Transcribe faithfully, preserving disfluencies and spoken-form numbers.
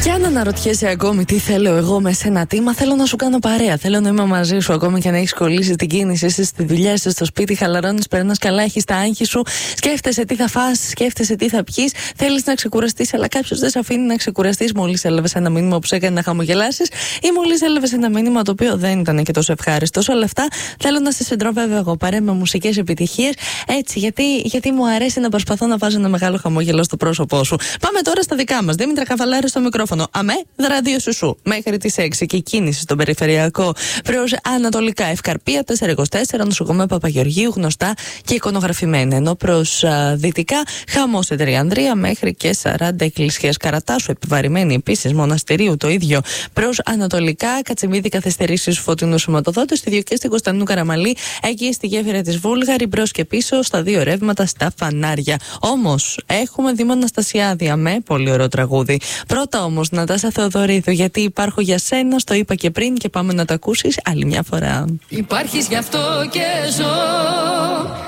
Και αν αναρωτιέσαι ακόμη τι θέλω εγώ με σένα, τι, μα θέλω να σου κάνω παρέα. Θέλω να είμαι μαζί σου ακόμη και να έχει κολλήσει την κίνηση, είσαι στη δουλειά, είσαι στο σπίτι, χαλαρώνει, περνά καλά, έχει τα άγχη σου, σκέφτεσαι τι θα φας, σκέφτεσαι τι θα πιει, θέλει να ξεκουραστεί, αλλά κάποιο δεν σε αφήνει να ξεκουραστεί. Μόλι έλαβε ένα μήνυμα που σε έκανε να χαμογελάσει, ή μόλι έλαβε ένα μήνυμα το οποίο δεν ήταν και τόσο ευχάριστο. Όλα αυτά θέλω να σε συντροφεύω εγώ παρέα με μουσικές επιτυχίες. Έτσι, γιατί, γιατί μου αρέσει να προσπαθώ να βάζω ένα μεγάλο χαμόγελο στο πρόσωπό σου. Πάμε τώρα στα δικά μας. Δήμητρα Καβαλάρη στο μικρόφωνο. Αμέ, ράδιο Σουσού. Μέχρι τις έξι και κίνηση στον περιφερειακό προς ανατολικά. Ευκαρπία τετρακόσια είκοσι τέσσερα, νοσοκομείο Παπαγεωργίου, γνωστά και εικονογραφημένα. Ενώ προς α, δυτικά, χαμός σε Τριανδρία μέχρι και σαράντα εκκλησίες Καρατάσου. Επιβαρημένη επίσης Μοναστηρίου, το ίδιο προς ανατολικά. Κατσιμίδη καθυστερήσεις Φωτεινού σωματοδότες. Στη Διοικία στην Κωνσταντινού Καραμαλή, εκεί στη γέφυρα της Βούλγαρη, μπρος και πίσω στα δύο ρεύματα στα φανάρια. Όμως έχουμε Δήμο Αναστασιάδη. Αμέ, πολύ ωραίο τραγούδι. Πρώτα όμως Νατάσα Θεοδωρίδου, γιατί υπάρχω για σένα, στο είπα και πριν και πάμε να το ακούσεις άλλη μια φορά. Υπάρχεις γι' αυτό και ζω.